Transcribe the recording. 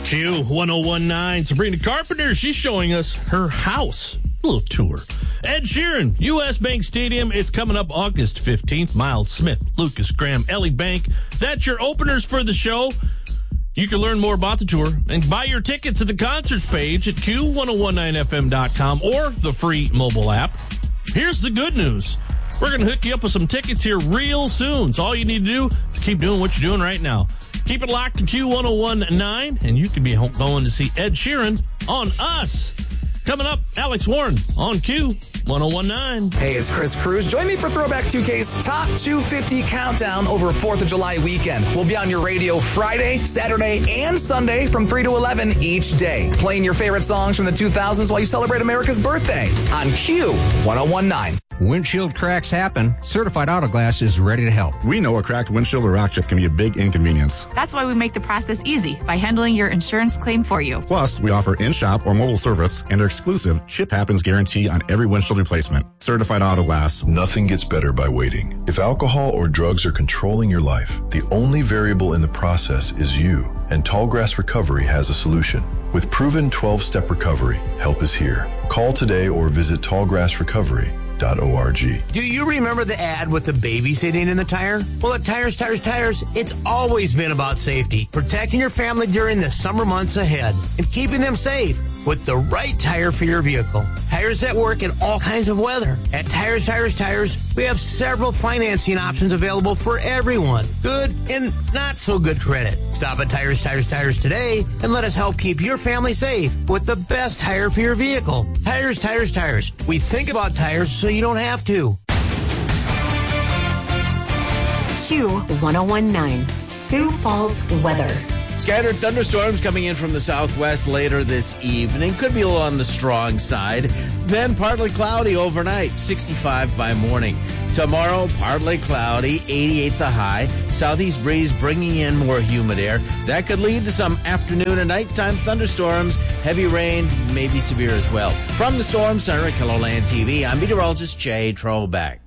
Q1019, Sabrina Carpenter, she's showing us her house. A little tour. Ed Sheeran, U.S. Bank Stadium. It's coming up August 15th. Miles Smith, Lucas Graham, Ellie Bank. That's your openers for the show. You can learn more about the tour and buy your tickets at the concerts page at Q1019FM.com or the free mobile app. Here's the good news. We're going to hook you up with some tickets here real soon. So all you need to do is keep doing what you're doing right now. Keep it locked to Q1019, and you can be going to see Ed Sheeran on us. Coming up, Alex Warren on Q1019. Hey, it's Chris Cruz. Join me for Throwback 2K's Top 250 Countdown over 4th of July weekend. We'll be on your radio Friday, Saturday, and Sunday from 3 to 11 each day, playing your favorite songs from the 2000s while you celebrate America's birthday on Q1019. Windshield cracks happen. Certified Auto Glass is ready to help. We know a cracked windshield or rock chip can be a big inconvenience. That's why we make the process easy by handling your insurance claim for you. Plus, we offer in-shop or mobile service and our exclusive Chip Happens guarantee on every windshield replacement. Certified Auto Glass. Nothing gets better by waiting. If alcohol or drugs are controlling your life, the only variable in the process is you. And Tallgrass Recovery has a solution. With proven 12-step recovery, help is here. Call today or visit tallgrassrecovery.org. Do you remember the ad with the baby sitting in the tire? Well, at Tires, it's always been about safety, protecting your family during the summer months ahead, and keeping them safe with the right tire for your vehicle. Tires that work in all kinds of weather. At Tires, we have several financing options available for everyone. Good and not so good credit. Stop at Tires today and let us help keep your family safe with the best tire for your vehicle. Tires. We think about tires so you don't have to. Q1019, Sioux Falls weather. Scattered thunderstorms coming in from the southwest later this evening. Could be a little on the strong side. Then partly cloudy overnight, 65 by morning. Tomorrow, partly cloudy, 88 the high. Southeast breeze bringing in more humid air. That could lead to some afternoon and nighttime thunderstorms. Heavy rain, maybe severe as well. From the Storm Center at KELOLAND TV, I'm meteorologist Jay Trobeck.